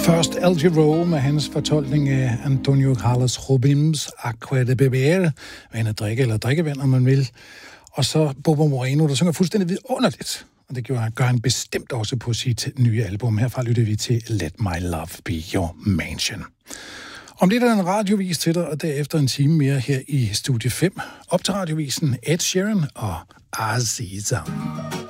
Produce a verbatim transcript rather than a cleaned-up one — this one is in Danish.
Først Al Jarreau med hans fortolkning af Antonio Carlos Jobim's Aqua de Beber, vand at drikke eller drikkevand, om man vil. Og så Bobo Moreno, der synger fuldstændig vidunderligt. Og det gør, gør han bestemt også på sit nye album. Herfra lytter vi til Let My Love Be Your Mansion. Om lidt er der en radiovis til dig, og derefter en time mere her i Studie fem. Op til radiovisen Ed Sheeran og Aziza.